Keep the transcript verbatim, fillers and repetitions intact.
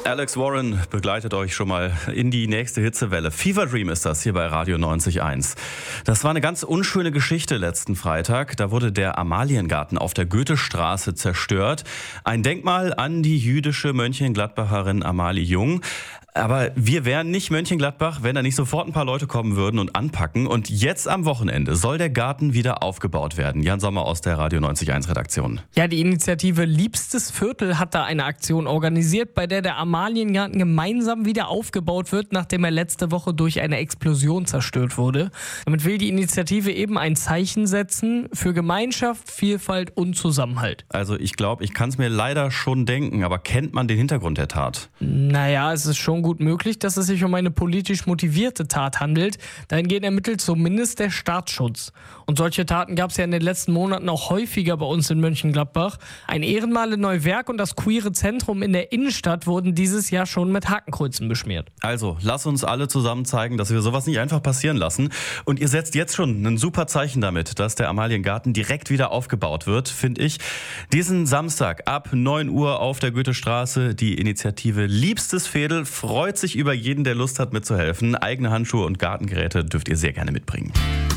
Alex Warren begleitet euch schon mal in die nächste Hitzewelle. Fever Dream ist das hier bei Radio neunzig Komma eins. Das war eine ganz unschöne Geschichte letzten Freitag. Da wurde der Amaliengarten auf der Goethestraße zerstört. Ein Denkmal an die jüdische Mönchengladbacherin Amalie Jung. Aber wir wären nicht Mönchengladbach, wenn da nicht sofort ein paar Leute kommen würden und anpacken. Und jetzt am Wochenende soll der Garten wieder aufgebaut werden. Jan Sommer aus der Radio neunzig Komma eins Redaktion. Ja, die Initiative Liebstes Viertel hat da eine Aktion organisiert, bei der der Amaliengarten gemeinsam wieder aufgebaut wird, nachdem er letzte Woche durch eine Explosion zerstört wurde. Damit will die Initiative eben ein Zeichen setzen für Gemeinschaft, Vielfalt und Zusammenhalt. Also ich glaube, ich kann es mir leider schon denken, aber kennt man den Hintergrund der Tat? Naja, es ist schon gut möglich, dass es sich um eine politisch motivierte Tat handelt. Dahingehend ermittelt zumindest der Staatsschutz. Und solche Taten gab es ja in den letzten Monaten auch häufiger bei uns in Mönchengladbach. Ein Ehrenmal in Neuwerk und das queere Zentrum in der Innenstadt wurden dieses Jahr schon mit Hakenkreuzen beschmiert. Also, lass uns alle zusammen zeigen, dass wir sowas nicht einfach passieren lassen. Und ihr setzt jetzt schon ein super Zeichen damit, dass der Amaliengarten direkt wieder aufgebaut wird, finde ich. Diesen Samstag ab neun Uhr auf der Goethestraße die Initiative Liebstes Veedel freut sich über jeden, der Lust hat mitzuhelfen. Eigene Handschuhe und Gartengeräte dürft ihr sehr gerne mitbringen.